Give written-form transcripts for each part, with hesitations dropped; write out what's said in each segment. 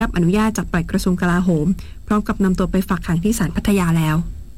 รับอนุญาตจากปลัดกระทรวงกลาโหมพร้อมกับนำตัวไปฝากขังที่ศาลพัทยาแล้ว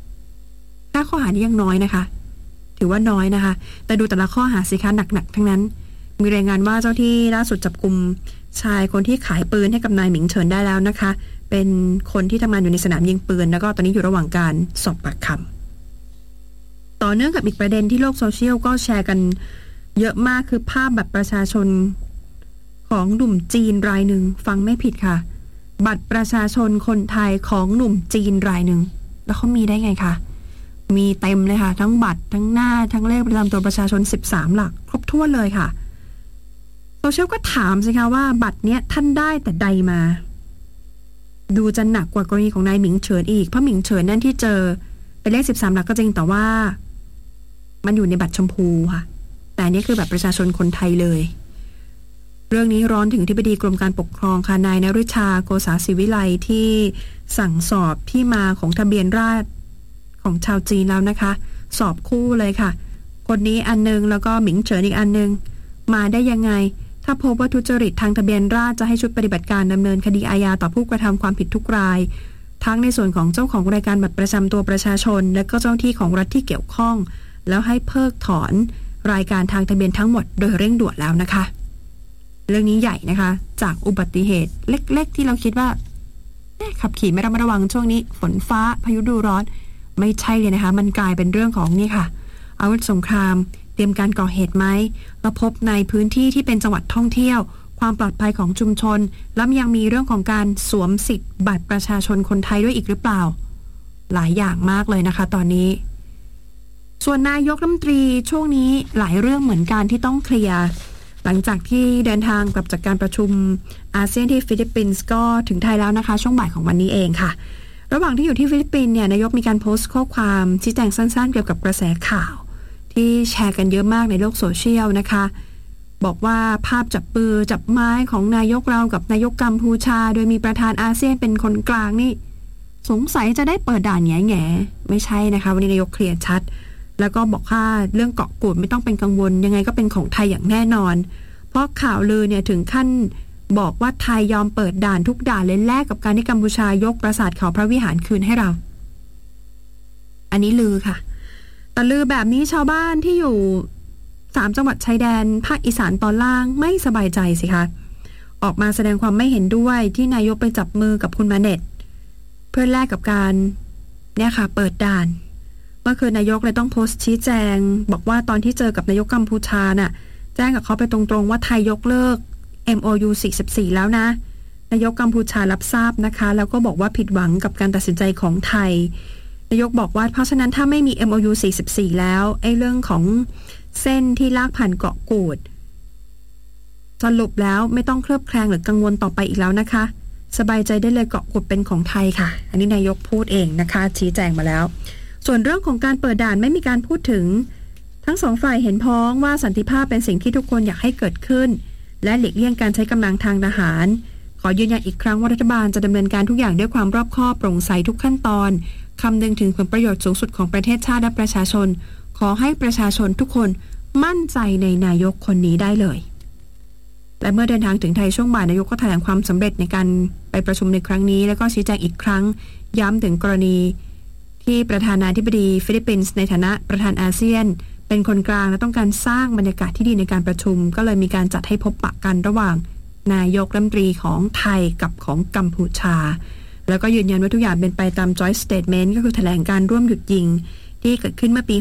5ข้อหานี้ยังน้อยนะคะถือว่าน้อยนะคะแต่ดูแต่ละข้อหาสิคะหนักๆทั้งนั้นมีรายงานว่าเจ้าที่ล่าสุดจับกุมชายคนที่ขายปืนให้กับนายหมิงเฉินได้แล้วนะคะเป็นคนที่ทำงานอยู่ในสนามยิงปืนแล้วก็ตอนนี้อยู่ระหว่างการสอบปากคำต่อเนื่องกับอีกประเด็นที่โลกโซเชียลก็แชร์กันเยอะมากคือภาพบัตรประชาชนของหนุ่มจีนรายหนึ่งฟังไม่ผิดค่ะบัตรประชาชนคนไทยของหนุ่มจีนรายหนึ่งแล้วเขามีได้ไงคะมีเต็มเลยค่ะทั้งบัตรทั้งหน้าทั้งเลขประจำตัวประชาชน13หลักครบถ้วนเลยค่ะโซเชียลก็ถามสิคะว่าบัตรเนี้ยท่านได้แต่ใดมาดูจะหนักกว่ากรณีของนายหมิงเฉินอีกเพราะหมิงเฉินนั่นที่เจอเป็นเลข13หลักก็จริงแต่ว่ามันอยู่ในบัตรชมพูค่ะแต่นี่คือบัตรประชาชนคนไทยเลยเรื่องนี้ร้อนถึงอธิบดีกรมการปกครองค่ะนายณฤชาโกษาศิวิไลที่สั่งสอบที่มาของทะเบียนราษฎร์ของชาวจีนแล้วนะคะสอบคู่เลยค่ะคนนี้อันนึงแล้วก็หมิงเฉินอีกอันนึงมาได้ยังไงถ้าพบว่าทุจริตทางทะเบียนราษฎร์จะให้ชุดปฏิบัติการดำเนินคดีอาญาต่อผู้กระทำความผิดทุกรายทั้งในส่วนของเจ้าของรายการบัตรประจำตัวประชาชนและก็เจ้าหน้าที่ของรัฐที่เกี่ยวข้องแล้วให้เพิกถอนรายการทางทะเบียนทั้งหมดโดยเร่งด่วนแล้วนะคะเรื่องนี้ใหญ่นะคะจากอุบัติเหตุเล็กๆที่เราคิดว่าขับขี่ไม่ระวังช่วงนี้ฝนฟ้าพายุดูร้อนไม่ใช่เลยนะคะมันกลายเป็นเรื่องของนี่ค่ะอาวุธสงครามเตรียมการก่อเหตุไหมแล้วพบในพื้นที่ที่เป็นจังหวัดท่องเที่ยวความปลอดภัยของชุมชนแล้วยังมีเรื่องของการสวมสิทธิ์บัตรประชาชนคนไทยด้วยอีกหรือเปล่าหลายอย่างมากเลยนะคะตอนนี้ส่วนนายกรัฐมนตรีช่วงนี้หลายเรื่องเหมือนกันที่ต้องเคลียร์หลังจากที่เดินทางกลับจากการประชุมอาเซียนที่ฟิลิปปินส์ก็ถึงไทยแล้วนะคะช่วงบ่ายของวันนี้เองค่ะระหว่างที่อยู่ที่ฟิลิปปินส์เนี่ยนายกมีการโพสต์ข้อความชี้แจงสั้นๆเกี่ยวกับกระแสข่าวที่แชร์กันเยอะมากในโลกโซเชียลนะคะบอกว่าภาพจับปือจับไม้ของนายกเรากับนายกกัมพูชาโดยมีประธานอาเซียนเป็นคนกลางนี่สงสัยจะได้เปิดด่านแง่ๆไม่ใช่นะคะวันนี้นายกเคลียร์ชัดแล้วก็บอกว่าเรื่องเกาะกูดไม่ต้องเป็นกังวลยังไงก็เป็นของไทยอย่างแน่นอนเพราะข่าวลือเนี่ยถึงขั้นบอกว่าไทยยอมเปิดด่านทุกด่านเลยแลกกับการที่กัมพูชายกปราสาทเขาพระวิหารคืนให้เราอันนี้ลือค่ะแต่ลือแบบนี้ชาวบ้านที่อยู่3จังหวัดชายแดนภาคอีสานตอนล่างไม่สบายใจสิคะออกมาแสดงความไม่เห็นด้วยที่นายกไปจับมือกับคุณมาเน็ตเพื่อแลกกับการเนี่ยค่ะเปิดด่านเมื่อคืนนายกเลยต้องโพสต์ชี้แจงบอกว่าตอนที่เจอกับนายกกัมพูชาน่ะแจ้งกับเขาไปตรงๆว่าไทยยกเลิก MOU 44แล้วนะนายกกัมพูชารับทราบนะคะแล้วก็บอกว่าผิดหวังกับการตัดสินใจของไทยนายกบอกว่าเพราะฉะนั้นถ้าไม่มี MOU 44แล้วไอ้เรื่องของเส้นที่ลากผ่านเกาะกูดสรุปแล้วไม่ต้องเคลือบแคลงหรือกังวลต่อไปอีกแล้วนะคะสบายใจได้เลยเกาะกูดเป็นของไทยค่ะอันนี้นายกพูดเองนะคะชี้แจงมาแล้วส่วนเรื่องของการเปิดด่านไม่มีการพูดถึงทั้งสองฝ่ายเห็นพ้องว่าสันติภาพเป็นสิ่งที่ทุกคนอยากให้เกิดขึ้นและหลีกเลี่ยงการใช้กำลังทางทหารขอยืนยันอีกครั้งว่ารัฐบาลจะดำเนินการทุกอย่างด้วยความรอบคอบโปร่งใสทุกขั้นตอนคำนึงถึงผลประโยชน์สูงสุดของประเทศชาติและประชาชนขอให้ประชาชนทุกคนมั่นใจในนายกคนนี้ได้เลยและเมื่อเดินทางถึงไทยช่วงบ่ายนายกก็แถลงความสำเร็จในการไปประชุมในครั้งนี้แล้วก็ชี้แจงอีกครั้งย้ำถึงกรณีที่ประธานาธิบดีฟิลิปปินส์ในฐานะประธานอาเซียนเป็นคนกลางและต้องการสร้างบรรยากาศที่ดีในการประชุมก็เลยมีการจัดให้พบปะกันระหว่างนายกรัฐมนตรีของไทยกับของกัมพูชาแล้วก็ยืนยันว่าทุกอย่างเป็นไปตาม Joint Statement ก็คือแถลงการร่วมหยุดยิงที่เกิดขึ้นเมื่อปี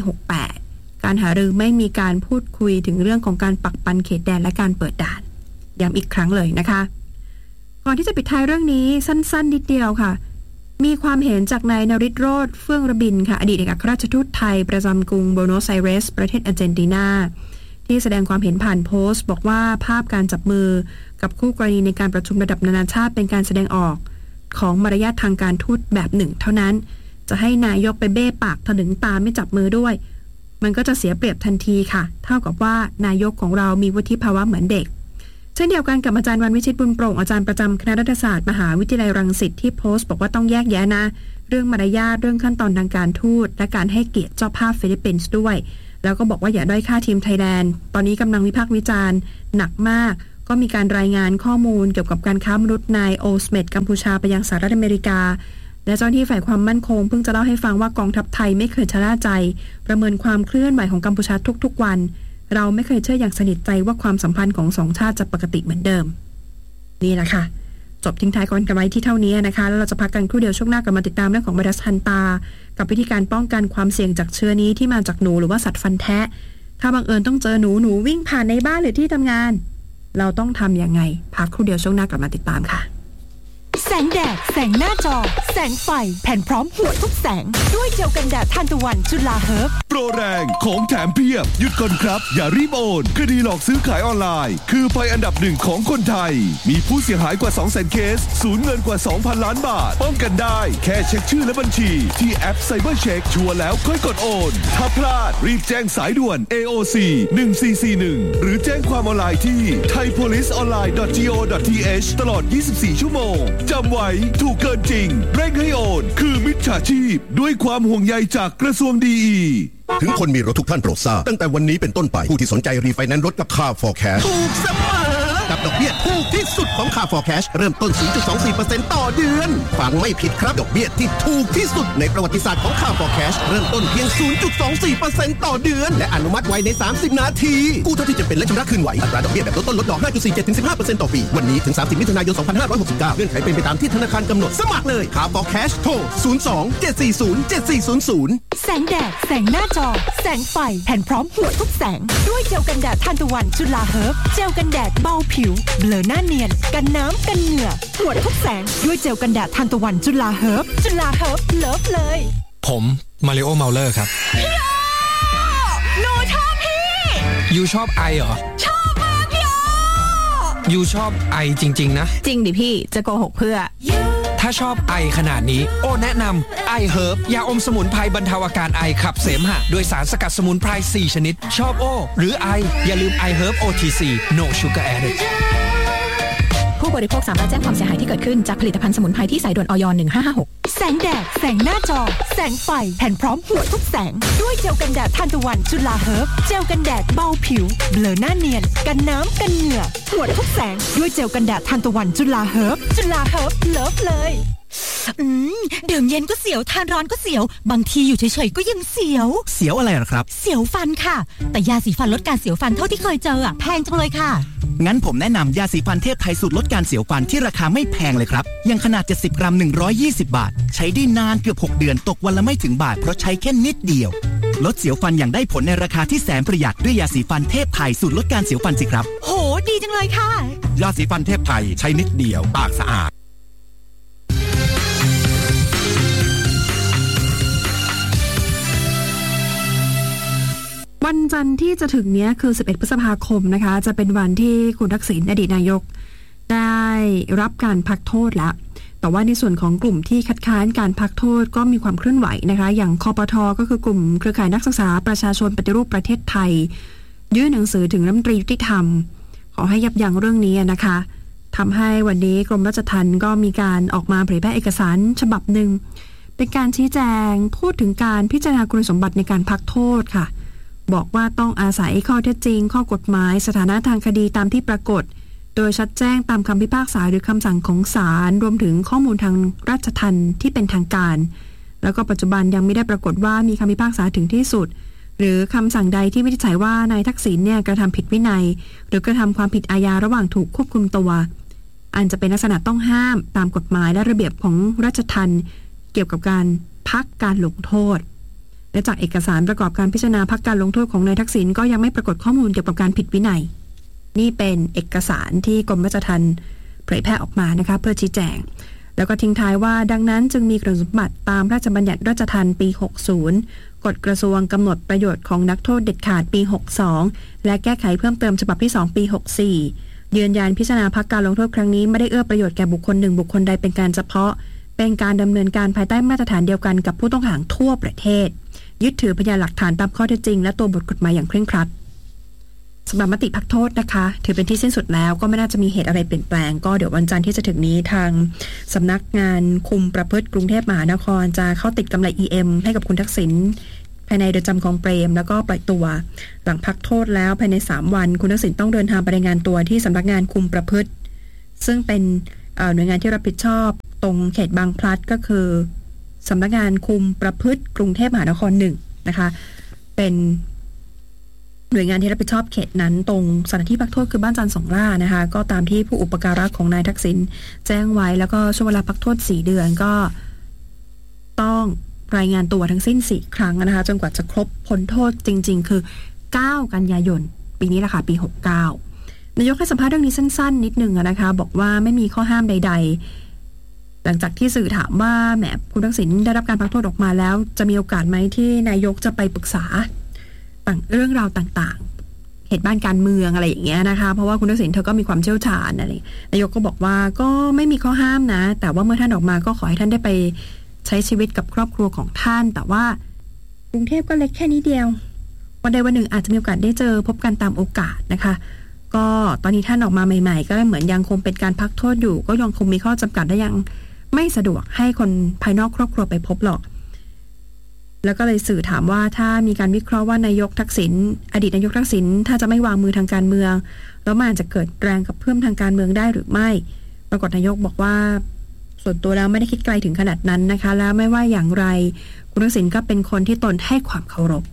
68การหารือไม่มีการพูดคุยถึงเรื่องของการปักปันเขตแดนและการเปิดด่านย้ำอีกครั้งเลยนะคะก่อนที่จะปิดท้ายเรื่องนี้สั้นๆนิดเดียวค่ะมีความเห็นจากนายนฤทธิ์โรจน์เฟื่องระบินค่ะอดีตเอกอัครราชทูตไทยประจำกรุงโบโนสไอเรสประเทศอาร์เจนตินาที่แสดงความเห็นผ่านโพสต์บอกว่าภาพการจับมือกับคู่กรณีในการประชุมระดับนานาชาติเป็นการแสดงออกของมารยาททางการทูตแบบหนึ่งเท่านั้นจะให้นายกไปเบ้ปากถลึงตาไม่จับมือด้วยมันก็จะเสียเปรียบทันทีค่ะเท่ากับว่านายกของเรามีวุฒิภาวะเหมือนเด็กเช่นเดียวกันกับอาจารย์วันวิชิตบุญโปร่งอาจารย์ประจำคณะรัฐศาสตร์มหาวิทยาลัยรังสิตที่โพสต์บอกว่าต้องแยกแยะนะเรื่องมารยาทเรื่องขั้นตอนทางการทูตและการให้เกียรติเจ้าภาพฟิลิปปินส์ด้วยแล้วก็บอกว่าอย่าด้อยค่าทีมไทยแลนด์ตอนนี้กำลังวิพากษ์วิจารณ์หนักมากก็มีการรายงานข้อมูลเกี่ยวกับการค้ามนุษย์นายโอสเมดกัมพูชาไปยังสหรัฐอเมริกาและเจ้าหน้าที่ฝ่ายความมั่นคงเพิ่งจะเล่าให้ฟังว่ากองทัพไทยไม่เคยชะล่าใจประเมินความเคลื่อนไหวของกัมพูชาทุกๆวันเราไม่เคยเชื่ออย่างสนิทใจว่าความสัมพันธ์ของสองชาติจะปกติเหมือนเดิมนี่แหละค่ะจบทิ้งท้ายกันไว้ที่เท่านี้นะคะแล้วเราจะพักกันครู่เดียวช่วงหน้ากลับมาติดตามเรื่องของไวรัสฮันตากับวิธีการป้องกันความเสี่ยงจากเชื้อนี้ที่มาจากหนูหรือว่าสัตว์ฟันแทะถ้าบังเอิญต้องเจอหนูวิ่งผ่านในบ้านหรือที่ทำงานเราต้องทำยังไงพักครู่เดียวช่วงหน้ากลับมาติดตามค่ะแสงแดดแสงหน้าจอแสงไฟแผ่นพร้อมหัวทุกแสงด้วยเจลกันแดดทานตะวันจุฬาเฮิร์บโปรแรงของแถมเพียบหยุดก่อนครับอย่ารีบโอนคดีหลอกซื้อขายออนไลน์คือภัยอันดับหนึ่งของคนไทยมีผู้เสียหายกว่า 200,000 เคสสูญเงินกว่า 2,000 ล้านบาทป้องกันได้แค่เช็คชื่อและบัญชีที่แอป Cyber Check ชัวร์แล้วค่อยกดโอนถ้าพลาดรีบแจ้งสายด่วน AOC 1441หรือแจ้งความออนไลน์ที่ thaipoliceonline.go.th ตลอด 24 ชั่วโมงจำไว้ถูกเกินจริงเร่งให้โอนคือมิจฉาชีพด้วยความห่วงใยจากกระทรวงดีถึงคนมีรถทุกท่านโปรดทราบตั้งแต่วันนี้เป็นต้นไปผู้ที่สนใจรีไฟแนนซ์รถกับ Car for Cash ถูกเสมอกับดอกเบี้ยถูกที่สุดของ Car for Cash เริ่มต้น 0.24% ต่อเดือนฟังไม่ผิดครับดอกเบี้ยที่ถูกที่สุดในประวัติศาสตร์ของ Car for Cash เริ่มต้นเพียง 0.24% ต่อเดือนและอนุมัติไว้ใน30นาทีกู้เท่าที่จะเป็นและชำระคืนไหวอัตราดอกเบี้ยแบบลดต้นลดดอก 5.47-15% ต่อปีวันนี้ถึง30มิถุนายน 2569เงื่อนไขเป็นไปตามที่ธนาคารกำหนดสมัครเลย Car for Cash โทร 02-740-7400 แสงแดดแสงหน้าจอแสงไฟแผ่นพร้อมหัวทุกแสงด้วยเจลกันแดดทานตะวันจุฬาเฮิร์บเจลกันแดดเบาผิวเบลอหน้าเนียนกันน้ำกันเหงื่อหัวทุกแสงด้วยเจลกันแดดทานตะวันจุฬาเฮิร์บจุฬาเฮิร์บเลิฟเลยผมมาริโอเมาเลอร์ครับพี่โอหนูชอบพี่ยูชอบไอเหรอชอบมากพี่โอยูชอบไอจริงๆนะจริงดิพี่จะโกหกเพื่อถ้าชอบไอขนาดนี้โอ้แนะนำไอเฮิร์บยาอมสมุนไพรบรรเทาอาการไอขับเสมหะโดยสารสกัดสมุนไพร4ชนิดชอบโอหรือไออย่าลืมไอเฮิร์บ OTC No Sugar Added ผู้บริโภคสามารถแจ้งความเสียหายที่เกิดขึ้นจากผลิตภัณฑ์สมุนไพรที่สายด่วนอย1556แสงแดดแสงหน้าจอแสงไฟแผ่นพร้อมหัวทุกแสงด้วยเจลกันแดดทานตะวันจุฬาเฮิร์บเจลกันแดดเบาผิวเบลอหน้าเนียนกันน้ำกันเหงื่อหัวทุกแสงด้วยเจลกันแดดทานตะวันจุฬาเฮิร์บจุฬาเฮิร์บเลิฟเลยดื่มเย็นก็เสียวทานร้อนก็เสียวบางทีอยู่เฉยๆก็ยังเสียวอะไรหรอครับเสียวฟันค่ะแต่ยาสีฟันลดการเสียวฟันเท่าที่เคยเจอแพงจังเลยค่ะงั้นผมแนะนำยาสีฟันเทพไทยสูตรลดการเสียวฟันที่ราคาไม่แพงเลยครับยังขนาด70 กรัม120 บาทใช้ได้นานเกือบ6เดือนตกวันละไม่ถึงบาทเพราะใช้แค่นิดเดียวลดเสียวฟันอย่างได้ผลในราคาที่แสนประหยัดด้วยยาสีฟันเทพไทยสูตรลดการเสียวฟันสิครับโหดีจังเลยค่ะยาสีฟันเทพไทยใช้นิดเดียวปากสะอาดวันจันทร์ที่จะถึงนี้คือ11พฤษภาคมนะคะจะเป็นวันที่คุณทักษิณอดีตนายกได้รับการพักโทษแล้วแต่ว่าในส่วนของกลุ่มที่คัดค้านการพักโทษก็มีความเคลื่อนไหวนะคะอย่างคปท.ก็คือกลุ่มเครือข่ายนักศึกษาประชาชนปฏิรูปประเทศไทยยื่นหนังสือถึงรัฐมนตรียุติธรรมขอให้ยับยั้งเรื่องนี้นะคะทำให้วันนี้กรมราชทัณฑ์ก็มีการออกมาเผยแพร่เอกสารฉบับหนึ่งเป็นการชี้แจงพูดถึงการพิจารณาคุณสมบัติในการพักโทษค่ะบอกว่าต้องอาศัยข้อเท็จจริงข้อกฎหมายสถานะทางคดีตามที่ปรากฏโดยชัดแจ้งตามคำพิพากษาหรือคำสั่งของศาลรวมถึงข้อมูลทางราชทัณฑ์ที่เป็นทางการแล้วก็ปัจจุบันยังไม่ได้ปรากฏว่ามีคำพิพากษาถึงที่สุดหรือคำสั่งใดที่วินิจฉัยว่านายทักษิณเนี่ยกระทำผิดวินัยหรือกระทำความผิดอาญาระหว่างถูกควบคุมตัวอันจะเป็นลักษณะต้องห้ามตามกฎหมายและระเบียบของราชทัณฑ์เกี่ยวกับการพักการลงโทษและจากเอกสารประกอบการพิจารณาพักการลงโทษของนายทักษิณก็ยังไม่ปรากฏข้อมูลเกี่ยวกับการผิดวินัยนี่เป็นเอกสารที่กรมราชทัณฑ์เผยแพร่ออกมานะคะเพื่อชี้แจงแล้วก็ทิ้งท้ายว่าดังนั้นจึงมีคุณสมบัติตามพระราชบัญญัติราชทัณฑ์ปี60กฎกระทรวงกำหนดประโยชน์ของนักโทษเด็ดขาดปี62และแก้ไขเพิ่มเติมฉบับที่2ปี64ยืนยันพิจารณาพักการลงโทษครั้งนี้ไม่ได้เอื้อประโยชน์แก่บุคคลหนึ่งบุคคลใดเป็นการเฉพาะเป็นการดำเนินการภายใต้มาตรฐานเดียวกันกับผู้ต้องขังทั่วประเทศยึดถือพยานหลักฐานตามข้อเท็จจริงและตัวบทกฎหมายอย่างเคร่งครัดสำหรับมติพักโทษนะคะถือเป็นที่สิ้นสุดแล้วก็ไม่น่าจะมีเหตุอะไรเปลี่ยนแปลงก็เดี๋ยววันจันทร์ที่จะถึงนี้ทางสำนักงานคุมประพฤติกรุงเทพมหานครจะเข้าติดกำไร EM ให้กับคุณทักษิณภายในเรือนจำคลองเปรมแล้วก็ปล่อยตัวหลังพักโทษแล้วภายใน3วันคุณทักษิณต้องเดินทางไปรายงานตัวที่สำนักงานคุมประพฤติซึ่งเป็นหน่วยงานที่รับผิดชอบตรงเขตบางพลัดก็คือสำนักงานคุมประพฤติกรุงเทพมหานคร1นะคะเป็นหน่วยงานที่รับผิดชอบเขตนั้นตรงสถานที่พักโทษคือบ้านจันทร์สองล่านะคะก็ตามที่ผู้อุปการะของนายทักษิณแจ้งไว้แล้วก็ช่วงเวลาพักโทษ4 เดือนก็ต้องรายงานตัวทั้งสิ้น4 ครั้งนะคะจนกว่าจะครบพ้นโทษจริงๆคือ9 กันยายนปีนี้แหละค่ะปี69นายกให้สัมภาษณ์เรื่องนี้สั้นๆนิดนึงนะคะบอกว่าไม่มีข้อห้ามใดๆหลังจากที่สื่อถามว่าแหมคุณทักษิณได้รับการพักโทษออกมาแล้วจะมีโอกาสไหมที่นายกจะไปปรึกษาเรื่องราวต่างๆเหตุบ้านการเมืองอะไรอย่างเงี้ยนะคะเพราะว่าคุณทักษิณเธอก็มีความเชี่ยวชาญอะไรนายกก็บอกว่าก็ไม่มีข้อห้ามนะแต่ว่าเมื่อท่านออกมาก็ขอให้ท่านได้ไปใช้ชีวิตกับครอบครัวของท่านแต่ว่ากรุงเทพก็เล็กแค่นี้เดียววันใดวันหนึ่งอาจจะมีโอกาสได้เจอพบกันตามโอกาสนะคะก็ตอนนี้ท่านออกมาใหม่ๆก็เหมือนยังคงเป็นการพักโทษอยู่ก็ยังคงมีข้อจำกัดและยังไม่สะดวกให้คนภายนอกครอบครัวไปพบหรอกแล้วก็เลยสื่อถามว่าถ้ามีการวิเคราะห์ว่านายกทักษิณอดีตนายกทักษิณถ้าจะไม่วางมือทางการเมืองแล้วมันจะเกิดแรงกระเพื่อมทางการเมืองได้หรือไม่ปรากฏนายกบอกว่าส่วนตัวแล้วไม่ได้คิดไกลถึงขนาดนั้นนะคะแล้วไม่ว่าอย่างไรคุณทักษิณก็เป็นคนที่ตนให้ความเคารพ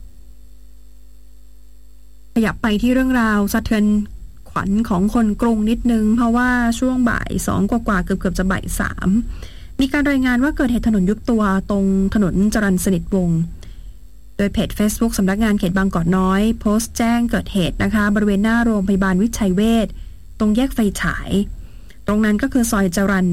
ขยับไปที่เรื่องราวสะเทือนขวัญของคนกรุงนิดนึงเพราะว่าช่วงบ่าย2กว่าเกือบจะบ่าย3มีการรายงานว่าเกิดเหตุถนนยุบตัวตรงถนนจรัญสนิทวงศ์โดยเพจ Facebook สำนักงานเขตบางกอกน้อยโพสต์แจ้งเกิดเหตุนะคะบริเวณหน้าโรงพยาบาลวิชัยเวชตรงแยกไฟฉายตรงนั้นก็คือซอยจรัญ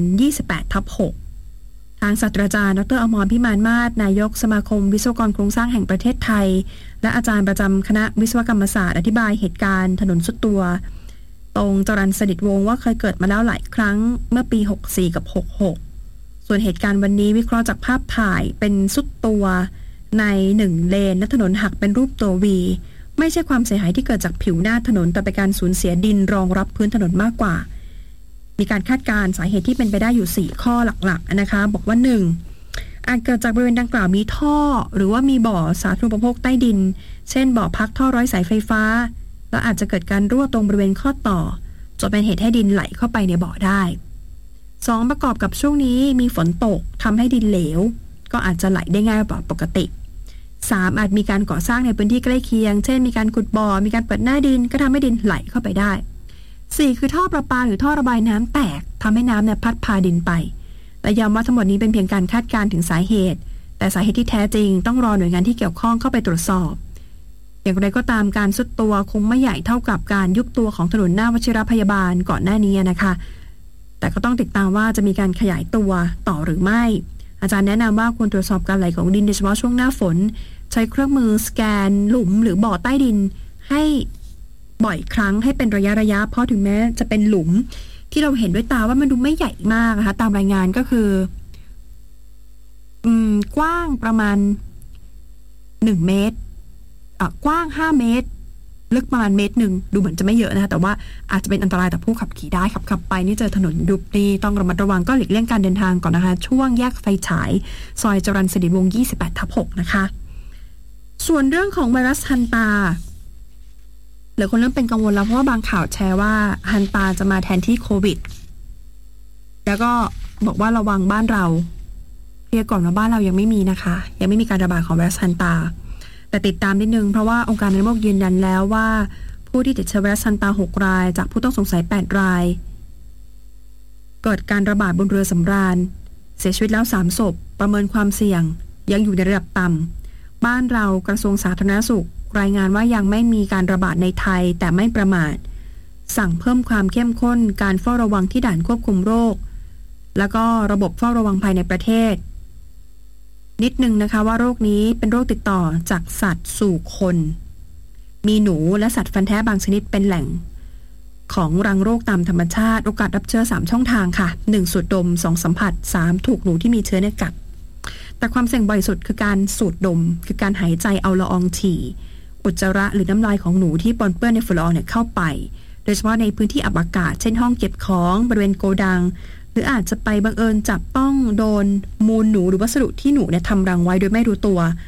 28/6 ทางศาสตราจารย์ดร.อมรพิมานมาศนายกสมาคมวิศวกรโครงสร้างแห่งประเทศไทยและอาจารย์ประจำคณะวิศวกรรมศาสตร์อธิบายเหตุการณ์ถนนสุดตัวตรงจรัญสนิทวงศ์ว่าเคยเกิดมาแล้วหลายครั้งเมื่อปี 64 กับ 66 ส่วนเหตุการณ์วันนี้วิเคราะห์จากภาพถ่ายเป็นสุดตัวใน1เลนและถนนหักเป็นรูปตัว V ไม่ใช่ความเสียหายที่เกิดจากผิวหน้าถนนแต่เป็นการสูญเสียดินรองรับพื้นถนนมากกว่ามีการคาดการณ์สาเหตุที่เป็นไปได้อยู่4ข้อหลักๆนะคะบอกว่า 1. อาจเกิดจากบริเวณดังกล่าวมีท่อหรือว่ามีบ่อสาธารณูปโภคใต้ดินเช่นบ่อพักท่อร้อยสายไฟฟ้าแล้วอาจจะเกิดการรั่วตรงบริเวณข้อต่อจนเป็นเหตุให้ดินไหลเข้าไปในบ่อได้ 2. ประกอบกับช่วงนี้มีฝนตกทำให้ดินเหลวก็อาจจะไหลได้ง่ายกว่าปกติ 3. อาจมีการก่อสร้างในพื้นที่ใกล้เคียงเช่นมีการขุดบ่อมีการเปิดหน้าดินก็ทำให้ดินไหลเข้าไปได้ 4. คือท่อประปาหรือท่อระบายน้ำแตกทำให้น้ำเนี่ยพัดพาดินไปแต่ย้ำว่าทั้งหมดนี้เป็นเพียงการคาดการณ์ถึงสาเหตุแต่สาเหตุที่แท้จริงต้องรอหน่วยงานที่เกี่ยวข้องเข้าไปตรวจสอบอย่างไรก็ตามการซุดตัวคงไม่ใหญ่เท่ากับการยุบตัวของถนนหน้าวชิรพยาบาลก่อนหน้านี้นะคะแต่ก็ต้องติดตามว่าจะมีการขยายตัวต่อหรือไม่อาจารย์แนะนำว่าควรตรวจสอบการไหลของดินโดยเฉพาะช่วงหน้าฝนใช้เครื่องมือสแกนหลุมหรือบ่อใต้ดินให้บ่อยครั้งให้เป็นระยะเพราะถึงแม้จะเป็นหลุมที่เราเห็นด้วยตาว่ามันดูไม่ใหญ่มากนะคะตามรายงานก็คือกว้างประมาณ1 เมตรกว้าง5 เมตรลึกประมาณ1 เมตรดูเหมือนจะไม่เยอะนะคะแต่ว่าอาจจะเป็นอันตรายต่อผู้ขับขี่ได้ขับไปนี่เจอถนนยุบนี่ต้องระมัดระวังก็หลีกเลี่ยงการเดินทางก่อนนะคะช่วงแยกไฟฉายซอยจรัญสนิทวงศ์ 28/6 นะคะส่วนเรื่องของไวรัสฮันตาหลายคนเริ่มเป็นกังวลแล้วเพราะว่าบางข่าวแชร์ว่าฮันตาจะมาแทนที่โควิดแล้วก็บอกว่าระวังบ้านเราเรียกก่อนว่าบ้านเรายังไม่มีนะคะยังไม่มีการระบาดของไวรัสฮันตาแต่ติดตามนิดนึงเพราะว่าองค์การอนามัยโลกยืนยันแล้วว่าผู้ที่ติดเชื้อไวรัสฮันตา6 รายจากผู้ต้องสงสัย8 รายเกิดการระบาดบนเรือสำราญเสียชีวิตแล้ว3 ศพประเมินความเสี่ยงยังอยู่ในระดับต่ำบ้านเรากระทรวงสาธารณสุขรายงานว่ายังไม่มีการระบาดในไทยแต่ไม่ประมาทสั่งเพิ่มความเข้มข้นการเฝ้าระวังที่ด่านควบคุมโรคแล้วก็ระบบเฝ้าระวังภายในประเทศนิดนึงนะคะว่าโรคนี้เป็นโรคติดต่อจากสัตว์สู่คนมีหนูและสัตว์ฟันแท้บางชนิดเป็นแหล่งของรังโรคตามธรรมชาติโอกาสรับเชื้อ3 ช่องทางค่ะ 1 สูดดม 2 สัมผัส 3 ถูกหนูที่มีเชื้อกัดแต่ความเสี่ยงบ่อยสุดคือการสูดดมคือการหายใจเอาละอองฉี่อุจจาระหรือน้ำลายของหนูที่ปนเปื้อนในฝุ่นละอองเข้าไปโดยเฉพาะในพื้นที่อับอากาศเช่นห้องเก็บของบริเวณโกดังหรืออาจจะไปบังเอิญจับต้องโดนมูลหนูหรือวัสดุที่หนูทำรังไว้โดยไม่รู้ตัว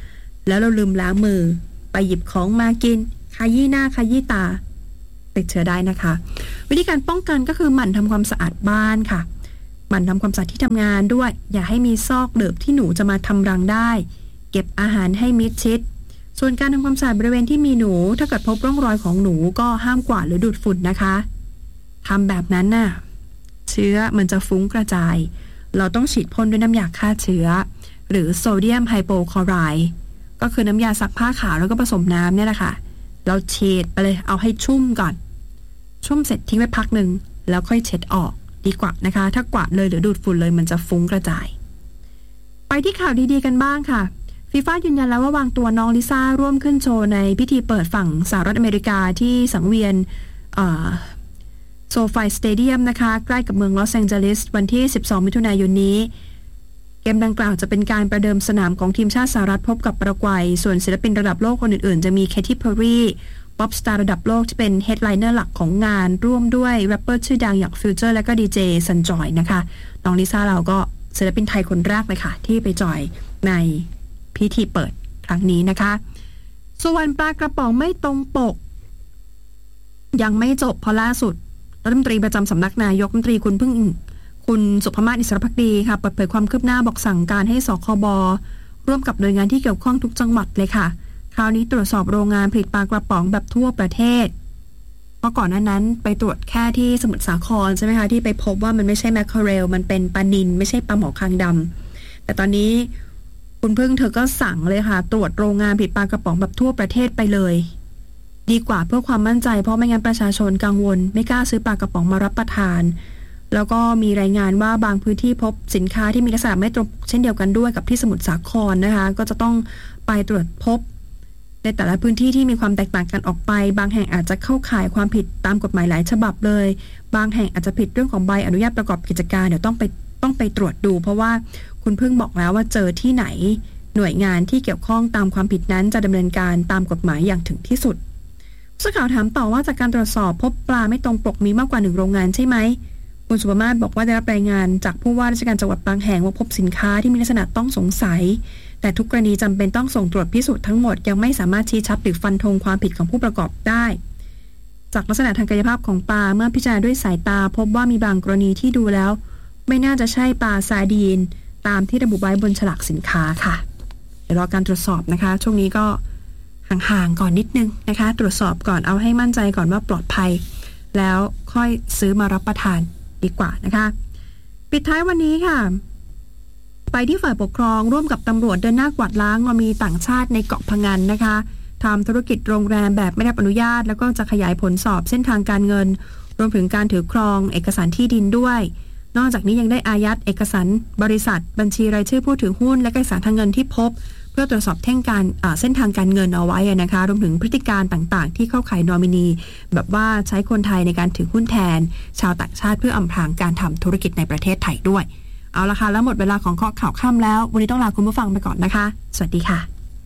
แล้วเราลืมล้างมือไปหยิบของมากินขยี้หน้าขยี้ตาติดเชื้อได้นะคะวิธีการป้องกันก็คือหมั่นทำความสะอาดบ้านค่ะหมั่นทำความสะอาดที่ทำงานด้วยอย่าให้มีซอกหลืบที่หนูจะมาทำรังได้เก็บอาหารให้มิดชิดส่วนการทำความสะอาดบริเวณที่มีหนูถ้าเกิดพบร่องรอยของหนูก็ห้ามกวาดหรือดูดฝุ่นนะคะทำแบบนั้นน่ะเชื้อมันจะฟุ้งกระจายเราต้องฉีดพ่นด้วยน้ำยาฆ่าเชื้อหรือโซเดียมไฮโปคลอไรด์ก็คือน้ำยาซักผ้าขาวแล้วก็ผสมน้ำเนี่ยแหละค่ะเราเช็ดไปเลยเอาให้ชุ่มก่อนชุ่มเสร็จทิ้งไว้พักหนึ่งแล้วค่อยเช็ดออกดีกว่านะคะถ้ากวาดเลยหรือดูดฝุ่นเลยมันจะฟุ้งกระจายไปที่ข่าวดีๆกันบ้างค่ะฟีฟ่ายืนยันแล้วว่าวางตัวน้องลิซ่าร่วมขึ้นโชว์ในพิธีเปิดฝั่งสหรัฐอเมริกาที่สังเวียนโซฟายสเตเดียมนะคะใกล้กับเมืองลอสแองเจลิสวันที่12มิถุนายนนี้เกมดังกล่าวจะเป็นการประเดิมสนามของทีมชาติสหรัฐพบกับปารากวัยส่วนศิลปินระดับโลกคนอื่นๆจะมีแคทตี้เพอร์รีป๊อปสตาร์ระดับโลกที่เป็นเฮดไลเนอร์หลักของงานร่วมด้วยแรปเปอร์ชื่อดังอย่างฟิวเจอร์และก็ดีเจซันจอยนะคะน้องลิซ่าเราก็ศิลปินไทยคนแรกเลยค่ะที่ไปจอยในพิธีเปิดครั้งนี้นะคะส่วนปลากระป๋องไม่ตรงปกยังไม่จบเพราะล่าสุดรัฐมนตรีประจำสำนักนายกรัฐมนตรีคุณสุภมาศ อิสรภักดีค่ะเปิดเผยความคืบหน้าบอกสั่งการให้สคบ.ร่วมกับหน่วยงานที่เกี่ยวข้องทุกจังหวัดเลยค่ะคราวนี้ตรวจสอบโรงงานผลิตปลากระป๋องแบบทั่วประเทศเพราะก่อนหน้านั้นไปตรวจแค่ที่สมุทรสาครใช่ไหมคะที่ไปพบว่ามันไม่ใช่แมคเคอเรลมันเป็นปลานิลไม่ใช่ปลาหมอคางดำแต่ตอนนี้คุณพึ่งเธอก็สั่งเลยค่ะตรวจโรงงานผลิตปลากระป๋องแบบทั่วประเทศไปเลยดีกว่าเพื่อความมั่นใจเพราะไม่งั้นประชาชนกังวลไม่กล้าซื้อปลากระป๋องมารับประทานแล้วก็มีรายงานว่าบางพื้นที่พบสินค้าที่มีลักษณะไม่ตรงเช่นเดียวกันด้วยกับที่สมุทรสาครนะคะก็จะต้องไปตรวจพบในแต่ละพื้นที่ที่มีความแตกต่างกันออกไปบางแห่งอาจจะเข้าข่ายความผิดตามกฎหมายหลายฉบับเลยบางแห่งอาจจะผิดเรื่องของใบอนุญาตประกอบกิจการเดี๋ยวต้องไปตรวจดูเพราะว่าคุณเพิ่งบอกแล้วว่าเจอที่ไหนหน่วยงานที่เกี่ยวข้องตามความผิดนั้นจะดำเนินการตามกฎหมายอย่างถึงที่สุดผู้สื่อข่าวถามต่อว่าจากการตรวจสอบพบปลาไม่ตรงปกมีมากกว่า1โรงงานใช่ไหมคุณสุภมาศบอกว่าได้รับรายงานจากผู้ว่าราชการจังหวัดบางแห่งว่าพบสินค้าที่มีลักษณะต้องสงสัยแต่ทุกกรณีจำเป็นต้องส่งตรวจพิสูจน์ทั้งหมดยังไม่สามารถชี้ชัดหรือฟันธงความผิดของผู้ประกอบได้จากลักษณะทางกายภาพของปลาเมื่อพิจารณาด้วยสายตาพบว่ามีบางกรณีที่ดูแล้วไม่น่าจะใช่ปลาซาร์ดีนตามที่ระบุไว้บนฉลากสินค้าค่ะเดี๋ยวรอการตรวจสอบนะคะช่วงนี้ก็ห่างๆก่อนนิดนึงนะคะตรวจสอบก่อนเอาให้มั่นใจก่อนว่าปลอดภัยแล้วค่อยซื้อมารับประทานดีกว่านะคะปิดท้ายวันนี้ค่ะไปที่ฝ่ายปกครองร่วมกับตำรวจเดินหน้ากวาดล้างว่ามีต่างชาติในเกาะพะงันนะคะทำธุรกิจโรงแรมแบบไม่ได้รับอนุญาตแล้วก็จะขยายผลสอบเส้นทางการเงินรวมถึงการถือครองเอกสารที่ดินด้วยนอกจากนี้ยังได้อายัดเอกสารบริษัทบัญชีรายชื่อผู้ถือหุ้นและเอกสารทางเงินที่พบเพื่อตรวจสอบเส้นทางการเงินเอาไว้นะคะรวมถึงพฤติการต่างๆที่เข้าข่ายนอมินีแบบว่าใช้คนไทยในการถือหุ้นแทนชาวต่างชาติเพื่ออำพรางการทำธุรกิจในประเทศไทยด้วยเอาละค่ะแล้วหมดเวลาของข้อข่าวค่ำแล้ววันนี้ต้องลาคุณผู้ฟังไปก่อนนะคะสวัสดีค่ะ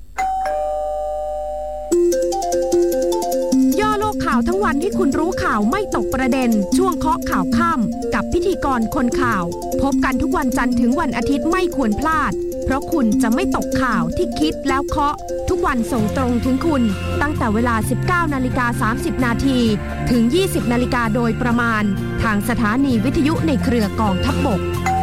ย่อโลกข่าวทั้งวันให้คุณรู้ข่าวไม่ตกประเด็นช่วงเคาะข่าวค่ำกับพิธีกรคนข่าวพบกันทุกวันจันทร์ถึงวันอาทิตย์ไม่ควรพลาดเพราะคุณจะไม่ตกข่าวที่คิดแล้วเคาะทุกวันส่งตรงถึงคุณตั้งแต่เวลา 19:30 นาทีถึง 20:00 น.โดยประมาณทางสถานีวิทยุในเครือกองทัพบก